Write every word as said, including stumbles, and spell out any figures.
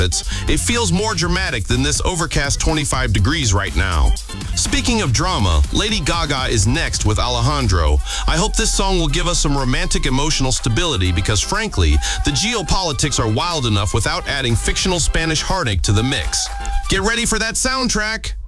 it feels more dramatic than this overcast twenty-five degrees right now. Speaking of drama, Lady Gaga is next with Alejandro. I hope this song will give us some romantic emotional stability because, frankly, the geopolitics are wild enough without adding fictional Spanish heartache to the mix. Get ready for that soundtrack!